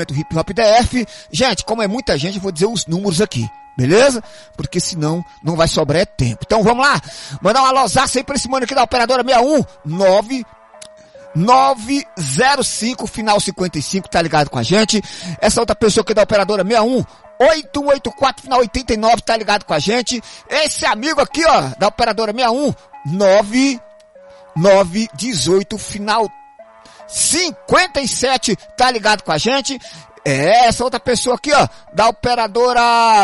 Hip Hop DF. Gente, como é muita gente, eu vou dizer os números aqui, beleza? Porque senão não vai sobrar tempo. Então vamos lá, mandar uma alôzaça aí pra esse mano aqui da operadora 61905, final 55, tá ligado com a gente? Essa outra pessoa aqui da operadora 8184, final 89, tá ligado com a gente? Esse amigo aqui, ó, da operadora 61918, final 57, tá ligado com a gente? Essa outra pessoa aqui, ó, da operadora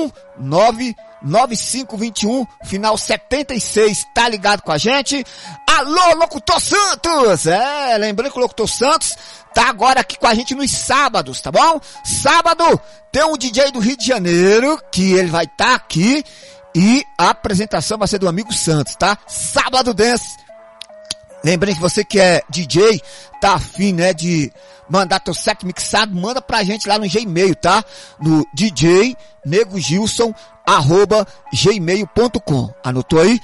6199521, final 76, tá ligado com a gente? Alô, Locutor Santos! Lembrando que o Locutor Santos tá agora aqui com a gente nos sábados, tá bom? Sábado tem um DJ do Rio de Janeiro, que ele vai estar aqui, e a apresentação vai ser do amigo Santos, tá? Sábado Dance. Lembrando que você que é DJ, tá afim, né, de mandar teu set mixado, manda pra gente lá no Gmail, tá? No djnegogilson@gmail.com. Anotou aí?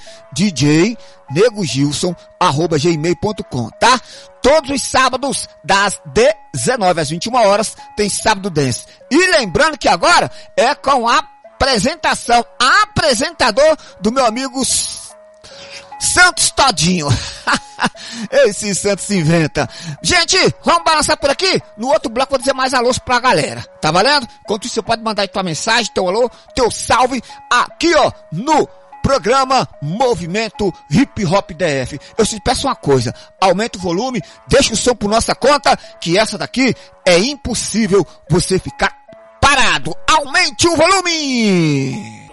djnegogilson@gmail.com, tá? Todos os sábados, das 19 às 21 horas, tem Sábado Dance. E lembrando que agora é com a apresentação, apresentador do meu amigo Santos Todinho. Esse Santos se inventa. Gente, vamos balançar por aqui. No outro bloco vou dizer mais alôs pra galera. Tá valendo? Enquanto isso, você pode mandar aí tua mensagem, teu alô, teu salve, aqui ó, no programa Movimento Hip Hop DF. Eu te peço uma coisa, aumenta o volume, deixa o som por nossa conta, que essa daqui é impossível você ficar parado. Aumente o volume!